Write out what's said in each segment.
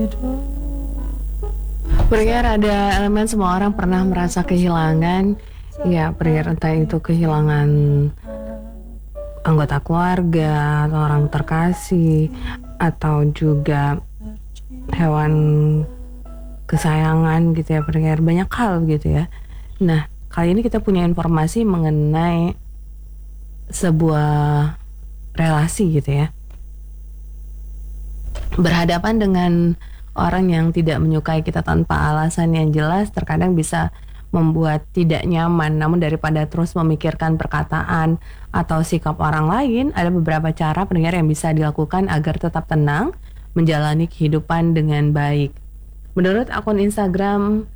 Pendengar, ada elemen semua orang pernah merasa kehilangan. Ya, pendengar, entah itu kehilangan anggota keluarga atau orang terkasih, atau juga hewan kesayangan gitu ya pendengar, banyak hal gitu ya. Nah, kali ini kita punya informasi mengenai sebuah relasi gitu ya. Berhadapan dengan orang yang tidak menyukai kita tanpa alasan yang jelas terkadang bisa membuat tidak nyaman. Namun daripada terus memikirkan perkataan atau sikap orang lain, ada beberapa cara pendengar yang bisa dilakukan agar tetap tenang menjalani kehidupan dengan baik. Menurut akun Instagram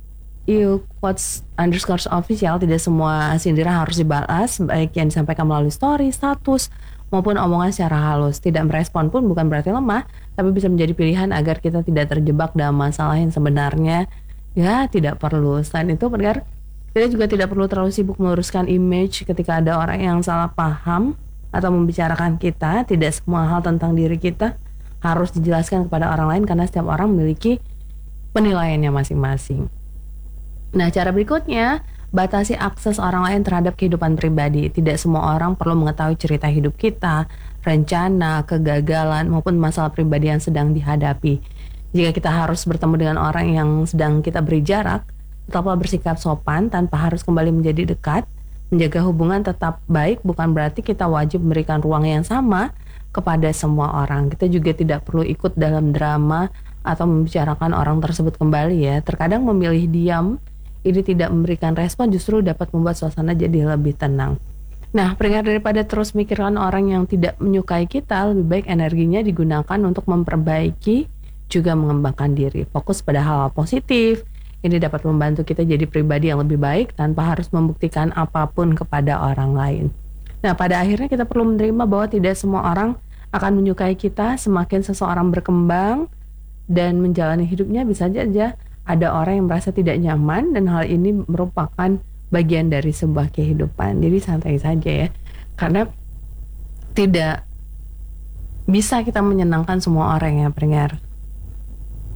@quotes_official, tidak semua sindiran harus dibalas, baik yang disampaikan melalui story, status, maupun omongan secara halus. Tidak merespon pun bukan berarti lemah, tapi bisa menjadi pilihan agar kita tidak terjebak dalam masalah yang sebenarnya ya tidak perlu. Selain itu, pendengar, kita juga tidak perlu terlalu sibuk meluruskan image ketika ada orang yang salah paham atau membicarakan kita. Tidak semua hal tentang diri kita harus dijelaskan kepada orang lain karena setiap orang memiliki penilaiannya masing-masing. Nah, cara berikutnya, batasi akses orang lain terhadap kehidupan pribadi. Tidak semua orang perlu mengetahui cerita hidup kita, rencana, kegagalan, maupun masalah pribadi yang sedang dihadapi. Jika kita harus bertemu dengan orang yang sedang kita beri jarak, tetaplah bersikap sopan tanpa harus kembali menjadi dekat. Menjaga hubungan tetap baik bukan berarti kita wajib memberikan ruang yang sama kepada semua orang. Kita juga tidak perlu ikut dalam drama atau membicarakan orang tersebut kembali ya. Terkadang memilih diam, ini tidak memberikan respon, justru dapat membuat suasana jadi lebih tenang. Nah, pendengar, daripada terus mikirkan orang yang tidak menyukai kita, lebih baik energinya digunakan untuk memperbaiki juga mengembangkan diri. Fokus pada hal-hal positif. Ini dapat membantu kita jadi pribadi yang lebih baik tanpa harus membuktikan apapun kepada orang lain. Nah, pada akhirnya kita perlu menerima bahwa tidak semua orang akan menyukai kita. Semakin seseorang berkembang dan menjalani hidupnya, bisa saja ada orang yang merasa tidak nyaman, dan hal ini merupakan bagian dari sebuah kehidupan. Jadi santai saja ya, karena tidak bisa kita menyenangkan semua orang ya pendengar.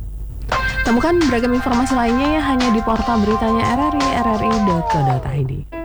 Temukan beragam informasi lainnya ya hanya di portal beritanya RRI, rri.co.id.